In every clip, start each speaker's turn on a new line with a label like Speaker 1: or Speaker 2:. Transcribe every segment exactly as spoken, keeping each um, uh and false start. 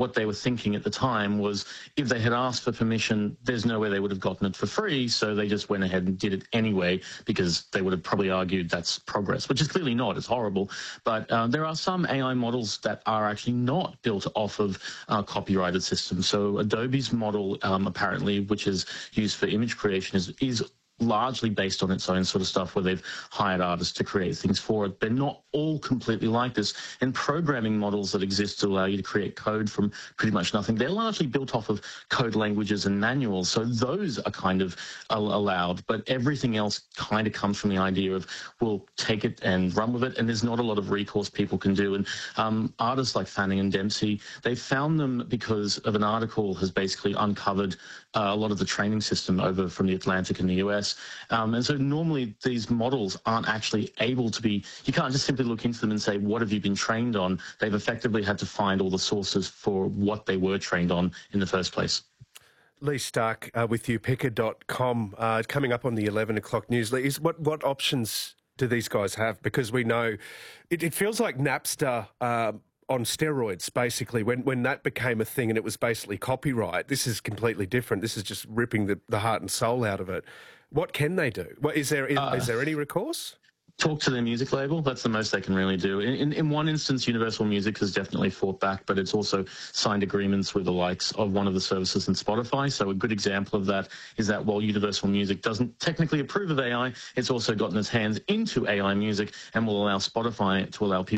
Speaker 1: what they were thinking at the time was if they had asked for permission, there's no way they would have gotten it for free, so they just went ahead and did it anyway because they would have probably argued that's progress, which is clearly not. It's horrible. But uh, there are some A I models that are actually not built off of uh, copyrighted systems. So Adobe's model, um, apparently, which is used for image creation, is, is largely based on its own sort of stuff where they've hired artists to create things for it. They're not all completely like this. And programming models that exist to allow you to create code from pretty much nothing, they're largely built off of code languages and manuals. So those are kind of allowed. But everything else kind of comes from the idea of we'll take it and run with it. And there's not a lot of recourse people can do. And um, artists like Fanning and Dempsey, they found them because of an article has basically uncovered uh, a lot of the training system over from the Atlantic in the U S. Um, and so normally these models aren't actually able to be, you can't just simply look into them and say, what have you been trained on? They've effectively had to find all the sources for what they were trained on in the first place.
Speaker 2: Lee Stark uh, with you, picker dot com, uh, coming up on the eleven o'clock news. Lee, is what, what options do these guys have? Because we know it, it feels like Napster uh, on steroids, basically, when, when that became a thing and it was basically copyright. This is completely different. This is just ripping the, the heart and soul out of it. What can they do? What, is there is, uh, is there any recourse?
Speaker 1: Talk to their music label. That's the most they can really do. In, in, in one instance, Universal Music has definitely fought back, but it's also signed agreements with the likes of one of the services in Spotify. So a good example of that is that while Universal Music doesn't technically approve of A I, it's also gotten its hands into A I music and will allow Spotify to allow people.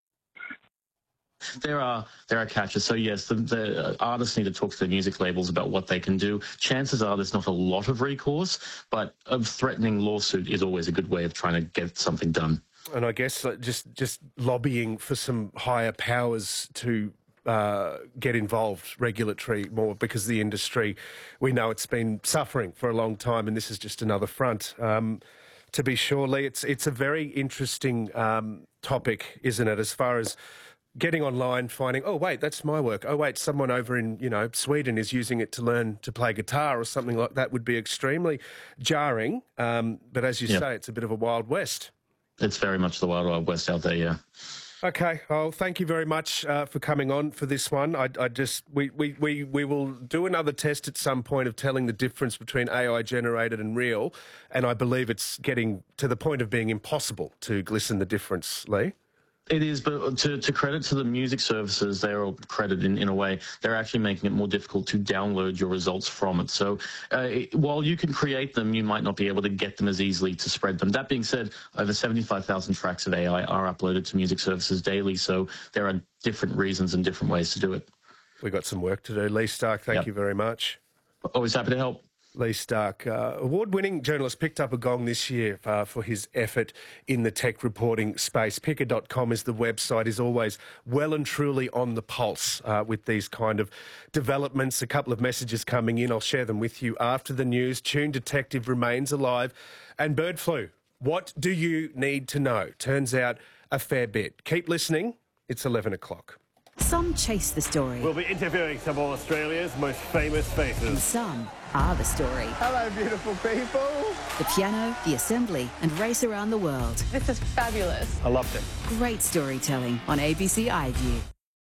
Speaker 1: There are there are catches. So yes, the, the artists need to talk to their music labels about what they can do. Chances are there's not a lot of recourse, but a threatening lawsuit is always a good way of trying to get something done.
Speaker 2: And I guess just just lobbying for some higher powers to uh, get involved, regulatory more, because the industry, we know it's been suffering for a long time, and this is just another front. Um, to be sure, Lee, it's it's a very interesting um, topic, isn't it? As far as getting online, finding, oh, wait, that's my work. Oh, wait, someone over in, you know, Sweden is using it to learn to play guitar or something like that would be extremely jarring. Um, but as you yep. say, it's a bit of a Wild West.
Speaker 1: It's very much the Wild, Wild West out there, yeah.
Speaker 2: Okay, well, thank you very much uh, for coming on for this one. I, I just, we, we, we, we will do another test at some point of telling the difference between A I generated and real, and I believe it's getting to the point of being impossible to glisten the difference, Lee.
Speaker 1: It is, but to, to credit to the music services, they're all credited in, in a way. They're actually making it more difficult to download your results from it. So uh, it, while you can create them, you might not be able to get them as easily to spread them. That being said, over seventy-five thousand tracks of A I are uploaded to music services daily, so there are different reasons and different ways to do it.
Speaker 2: We've got some work to do. Lee Stark, thank yep. you very much.
Speaker 1: Always happy to help.
Speaker 2: Lee Stark, uh, award-winning journalist, picked up a gong this year uh, for his effort in the tech reporting space. picker dot com is the website, is always well and truly on the pulse uh, with these kind of developments. A couple of messages coming in. I'll share them with you after the news. Tune Detective remains alive. And bird flu. What do you need to know? Turns out a fair bit. Keep listening. It's eleven o'clock.
Speaker 3: Some chase the story.
Speaker 4: We'll be interviewing some of Australia's most famous faces.
Speaker 3: And some are the story.
Speaker 5: Hello, beautiful people.
Speaker 3: The piano, the assembly, and race around the world.
Speaker 5: This is fabulous.
Speaker 4: I loved it.
Speaker 3: Great storytelling on A B C iView.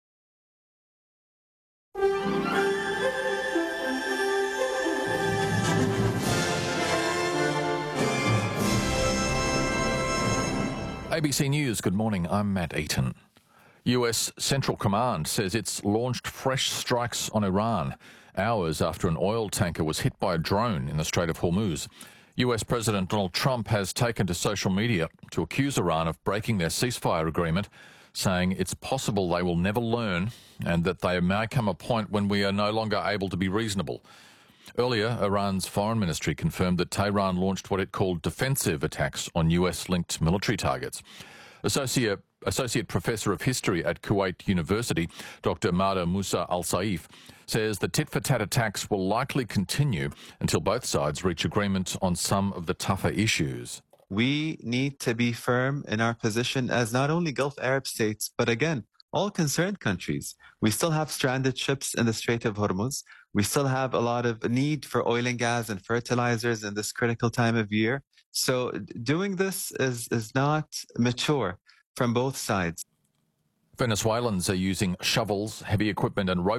Speaker 6: A B C News, good morning, I'm Matt Eaton. U S Central Command says it's launched fresh strikes on Iran hours after an oil tanker was hit by a drone in the Strait of Hormuz. U S President Donald Trump has taken to social media to accuse Iran of breaking their ceasefire agreement, saying it's possible they will never learn and that there may come a point when we are no longer able to be reasonable. Earlier, Iran's foreign ministry confirmed that Tehran launched what it called defensive attacks on U S-linked military targets. Associate, Associate Professor of History at Kuwait University, Doctor Mada Musa Al-Saif, says the tit-for-tat attacks will likely continue until both sides reach agreement on some of the tougher issues.
Speaker 7: We need to be firm in our position as not only Gulf Arab states, but again, all concerned countries. We still have stranded ships in the Strait of Hormuz. We still have a lot of need for oil and gas and fertilizers in this critical time of year. So doing this is, is not mature from both sides.
Speaker 6: Venezuelans are using shovels, heavy equipment and rope